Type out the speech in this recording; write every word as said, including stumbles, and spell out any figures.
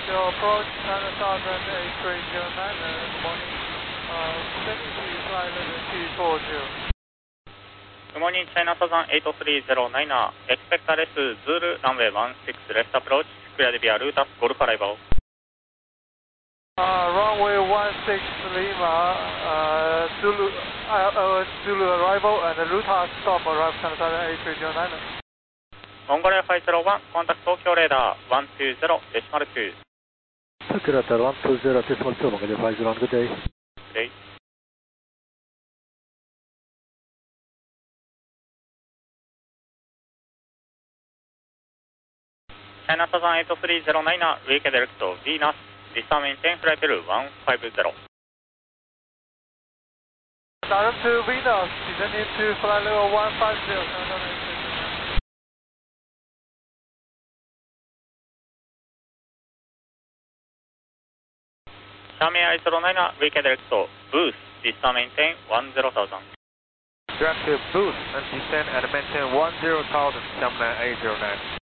Your approach China Southern eight three zero nine, uh, good morning. Uh, sending to flight level T four zero. Good morning, China Southern eight three zero nine, expect a less Zulu runway one six left approach, cleared via Lutas Golf arrival. Uh, runway one six Lima, uh, Zulu, uh, uh, Zulu arrival and Lutas stop arrive China Southern eight three zero nine. Mongolia five zero one, contact Tokyo radar one two zero decimal two. Tokyo radar one two zero decimal two, Mongolia five zero one, good day. Good day. China Southern eight three zero nine, wake direct to Venus, distant maintain flight level one five zero. Direct to Venus, descending to flight level one five zero, China Southern eight three zero nine. Xiaomi I zero nine, wake direct to Boost, distant maintain one zero thousand. Direct to boost and descend and maintain one zero thousand, Xiaomi eight zero nine.